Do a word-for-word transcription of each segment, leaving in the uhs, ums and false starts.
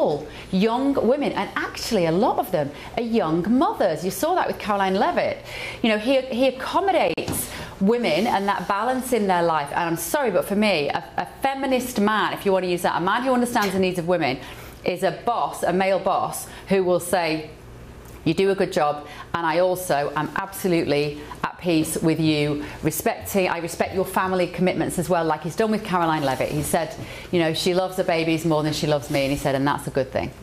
all young women, and actually a lot of them are young mothers. You saw that with Caroline Levitt. You know, he, he accommodates women and that balance in their life. And I'm sorry, but for me, a, a feminist man, if you want to use that, a man who understands the needs of women, is a boss, a male boss, who will say, you do a good job, and I also am absolutely at peace with you, respecting, I respect your family commitments as well, like he's done with Caroline Levitt. He said, you know, she loves the babies more than she loves me, and he said, and that's a good thing.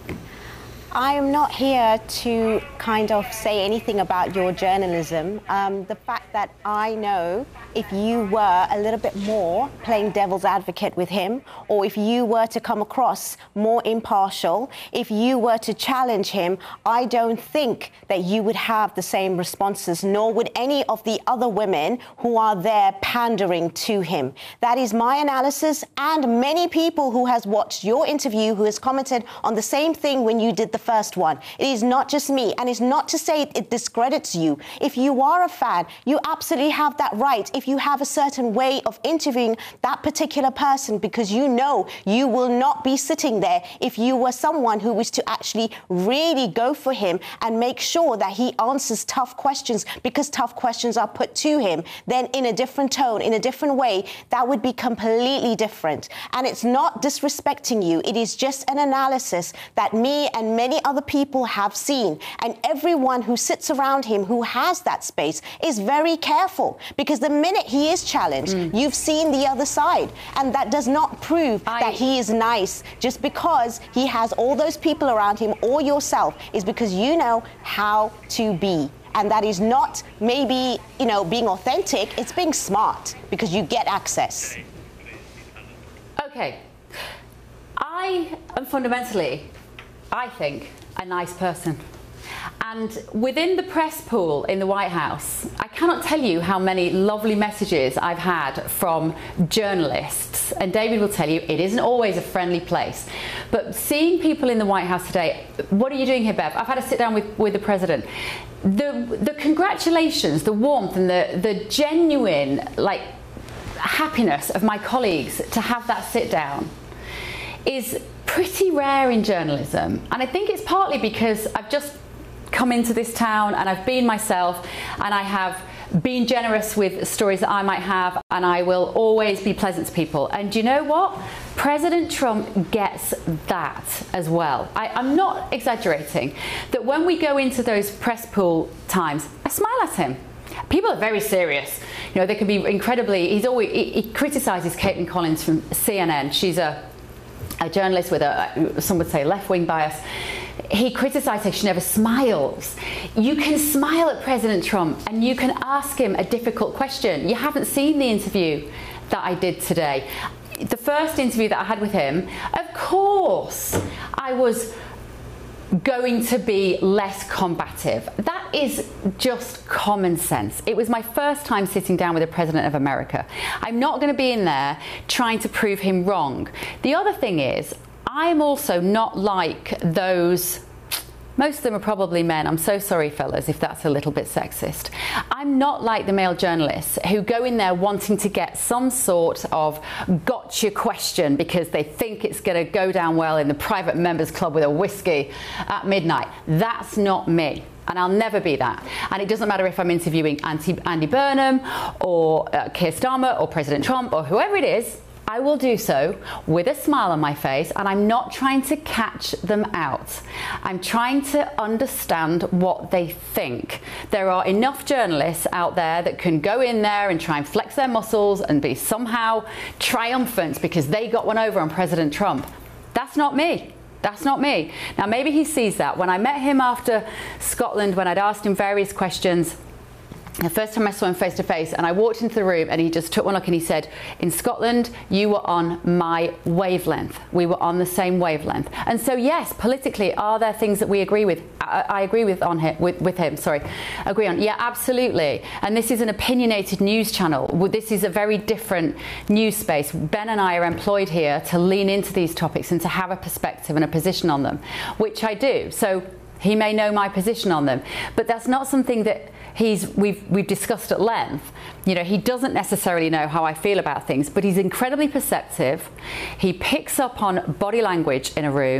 I am not here to kind of say anything about your journalism. Um, the fact that I know if you were a little bit more playing devil's advocate with him, or if you were to come across more impartial, if you were to challenge him, I don't think that you would have the same responses, nor would any of the other women who are there pandering to him. That is my analysis, and many people who has watched your interview, who has commented on the same thing when you did the first one. It is not just me, and it's not to say it discredits you. If you are a fan, you absolutely have that right. If you have a certain way of interviewing that particular person, because you know you will not be sitting there if you were someone who was to actually really go for him and make sure that he answers tough questions, because tough questions are put to him, then in a different tone, in a different way, that would be completely different. And it's not disrespecting you. It is just an analysis that me and many other people have seen, and everyone who sits around him who has that space is very careful, because the minute he is challenged, mm. you've seen the other side, and that does not prove I... that he is nice just because he has all those people around him, or yourself, is because you know how to be. And that is not maybe, you know, being authentic, it's being smart, because you get access. Okay. I am fundamentally, I think, a nice person. And within the press pool in the White House, I cannot tell you how many lovely messages I've had from journalists. And David will tell you it isn't always a friendly place. But seeing people in the White House today, what are you doing here, Bev? I've had a sit down with, with the president. The, the congratulations, the warmth, and the, the genuine, like, happiness of my colleagues to have that sit down is pretty rare in journalism. And I think it's partly because I've just come into this town and I've been myself, and I have been generous with stories that I might have, and I will always be pleasant to people. And you know what? President Trump gets that as well. I, I'm not exaggerating that when we go into those press pool times, I smile at him. People are very serious. You know, they can be incredibly, he's always, he, he criticizes Caitlin Collins from C N N. She's a, a journalist with a, some would say, left-wing bias. He criticized her, she never smiles. You can smile at President Trump and you can ask him a difficult question. You haven't seen the interview that I did today. The first interview that I had with him, of course, I was going to be less combative. That is just common sense. It was my first time sitting down with the President of America. I'm not going to be in there trying to prove him wrong. The other thing is, I'm also not like those, most of them are probably men, I'm so sorry fellas if that's a little bit sexist. I'm not like the male journalists who go in there wanting to get some sort of gotcha question because they think it's going to go down well in the private members club with a whiskey at midnight. That's not me. And I'll never be that. And it doesn't matter if I'm interviewing Andy Burnham or uh, Keir Starmer or President Trump or whoever it is. I will do so with a smile on my face, and I'm not trying to catch them out. I'm trying to understand what they think. There are enough journalists out there that can go in there and try and flex their muscles and be somehow triumphant because they got one over on President Trump. That's not me. That's not me. Now, maybe he sees that. When I met him after Scotland, when I'd asked him various questions, the first time I saw him face to face, and I walked into the room and he just took one look and he said, in Scotland, you were on my wavelength. We were on the same wavelength. And so, yes, politically, are there things that we agree with? I, I agree with on him, with, with him, sorry, agree on. Yeah, absolutely. And this is an opinionated news channel. This is a very different news space. Ben and I are employed here to lean into these topics and to have a perspective and a position on them, which I do. So he may know my position on them, but that's not something that He's, we've, we've discussed at length. You know, he doesn't necessarily know how I feel about things, but he's incredibly perceptive. He picks up on body language in a room.